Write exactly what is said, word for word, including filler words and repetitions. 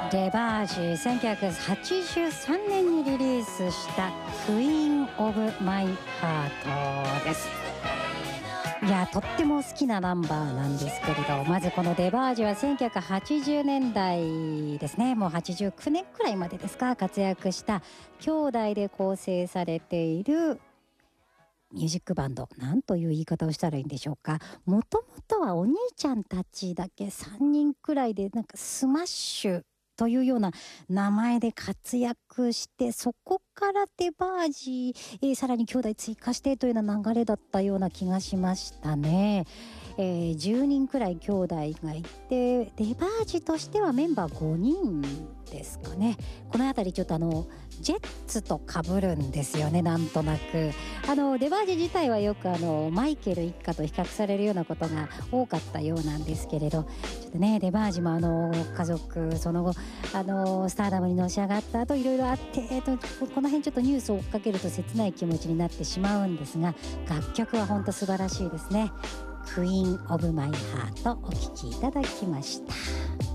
デバージせんきゅうひゃくはちじゅうさんねんにリリースしたクイーンオブマイハートです。いやとっても好きなナンバーなんですけれど、まずこのデバージはせんきゅうひゃくはちじゅうねんだいですね、もうはちじゅうきゅうねんくらいまでですか、活躍した兄弟で構成されているミュージックバンド、なんという言い方をしたらいいんでしょうか。もともとはお兄ちゃんたちだけさんにんくらいで、なんかスマッシュというような名前で活躍して、そこからデバージ、えー、さらに兄弟追加してというような流れだったような気がしましたね。えー、じゅうにんくらい兄弟がいて、デバージとしてはメンバーごにんですかね。この辺りちょっとあのジェッツと被るんですよね、なんとなく。あのデバージ自体はよくあのマイケル一家と比較されるようなことが多かったようなんですけれど、ちょっとねデバージもあの家族その後あのスターダムにのし上がった後いろいろあって、えっと、この辺ちょっとニュースを追っかけると切ない気持ちになってしまうんですが、楽曲は本当素晴らしいですね。クイーンオブマイハートお聴きいただきました。